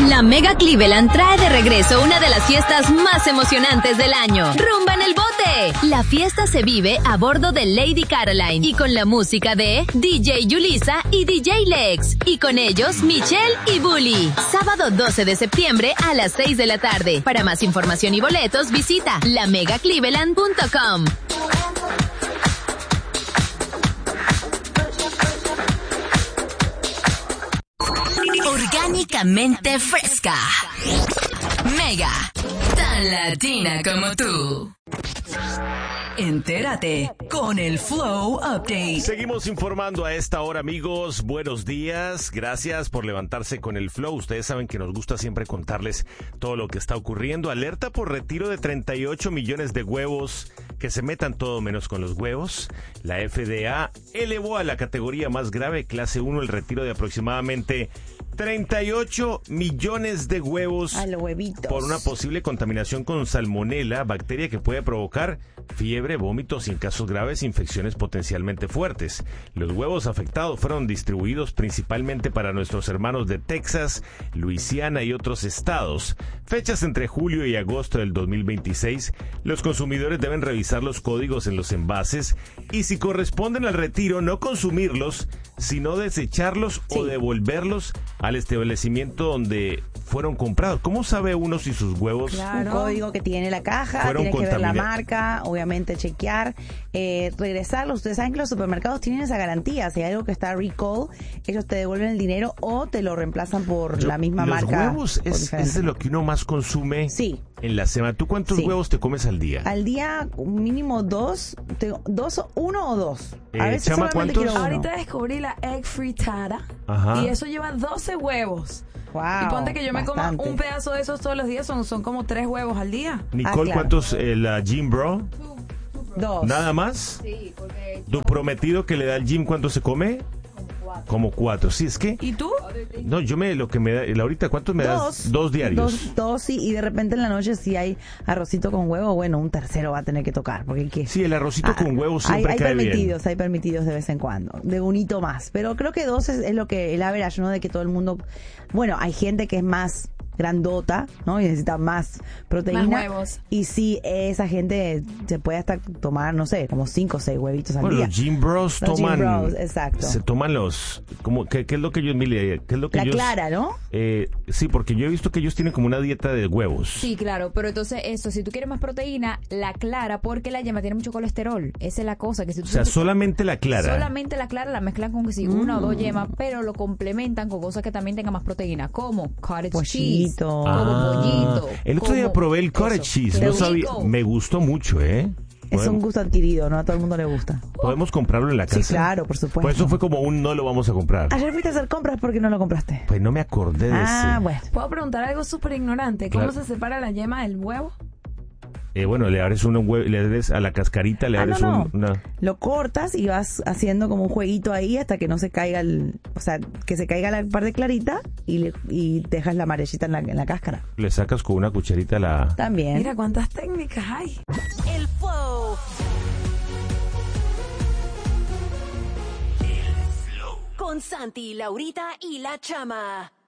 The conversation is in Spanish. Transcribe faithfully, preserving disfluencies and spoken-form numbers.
La Mega Cleveland trae de regreso una de las fiestas más emocionantes del año. ¡Rumba en el bote! La fiesta se vive a bordo de Lady Caroline y con la música de D J Yulisa y D J Lex. Y con ellos, Michelle y Bully. Sábado doce de septiembre a las seis de la tarde. Para más información y boletos, visita la mega cleveland punto com. Orgánicamente fresca. Mega. Tan latina como tú. Entérate con el Flow Update. Seguimos informando a esta hora, amigos. Buenos días. Gracias por levantarse con el Flow. Ustedes saben que nos gusta siempre contarles todo lo que está ocurriendo. Alerta por retiro de treinta y ocho millones de huevos. Que se metan todo menos con los huevos. La F D A elevó a la categoría más grave, clase uno, el retiro de aproximadamente treinta y ocho millones de huevos a los huevitos por una posible contaminación con salmonela, bacteria que puede provocar fiebre, vómitos y en casos graves infecciones potencialmente fuertes. Los huevos afectados fueron distribuidos principalmente para nuestros hermanos de Texas, Luisiana y otros estados. Fechas entre julio y agosto del dos mil veintiséis. Los consumidores deben revisar los códigos en los envases y si corresponden al retiro no consumirlos, sino desecharlos sí. o devolverlos al establecimiento donde fueron comprados. ¿Cómo sabe uno si sus huevos... Claro. Un código que tiene la caja, tiene que ver la marca, obviamente chequear, eh, regresarlos. Ustedes saben que los supermercados tienen esa garantía. Si hay algo que está recall, ellos te devuelven el dinero o te lo reemplazan por Yo, la misma los marca. Los huevos es, es de lo que uno más consume sí. en la semana. ¿Tú cuántos sí. huevos te comes al día? Al día mínimo dos, te, dos uno o dos. Eh, a veces Chama, solamente quiero uno. Ahorita descubrí la egg frittata Ajá. y eso lleva doce huevos. Wow, y ponte que yo me bastante. coma un pedazo de esos todos los días, son, son como tres huevos al día. Nicole, ah, claro. ¿cuántos eh, la Jim Bro? Dos. ¿Nada más? Sí, porque... ¿Tu prometido que le da el Jim cuánto se come? Cuatro. Como cuatro, sí, es que... ¿Y tú? No, yo me, lo que me da, ahorita, ¿cuántos me dos, das? Dos diarios. Dos, dos, sí, y de repente en la noche si hay arrocito con huevo, bueno, un tercero va a tener que tocar, porque ¿qué? Sí, el arrocito ah, con huevo siempre hay, hay cae permitidos, bien. Hay permitidos de vez en cuando, de un hito más, pero creo que dos es, es lo que, el average, ¿no? De que todo el mundo, bueno, hay gente que es más grandota, ¿no? Y necesita más proteína. Más huevos. Y sí, esa gente se puede hasta tomar, no sé, como cinco o seis huevitos al bueno, día. Los Jim Bros los toman... Jim Bros, exacto. Se toman los... Como, ¿qué, ¿Qué es lo que ellos... Mire, ¿qué es lo que La ellos, clara, ¿no? Eh, sí, porque yo he visto que ellos tienen como una dieta de huevos. Sí, claro, pero entonces eso, si tú quieres más proteína, la clara, porque la yema tiene mucho colesterol. Esa es la cosa. Que si tú o sea, solamente la clara. Solamente la clara la mezclan con que sí, Mm. una o dos yemas, pero lo complementan con cosas que también tengan más proteína, como cottage cheese, Pollito. como Ah, pollito. el otro día como probé el cottage eso. cheese, Qué no sabía, rico. me gustó mucho, ¿eh? Es un gusto adquirido, ¿no? A todo el mundo le gusta. ¿Podemos comprarlo en la casa? Sí, claro, por supuesto. Pues eso fue como un no lo vamos a comprar. Ayer fuiste a hacer compras porque no lo compraste. Pues no me acordé de Ah, ese. bueno. ¿Puedo preguntar algo súper ignorante? ¿Cómo Claro. se separa la yema del huevo? Eh, bueno, le abres un huevo, le abres a la cascarita, le Ah, abres no, no. un... Una... Lo cortas y vas haciendo como un jueguito ahí hasta que no se caiga el... O sea, que se caiga la parte clarita y, le, y dejas la amarillita en la, en la cáscara. Le sacas con una cucharita la... También. Mira cuántas técnicas hay. El Flow. Con Santi, Laurita y la Chama.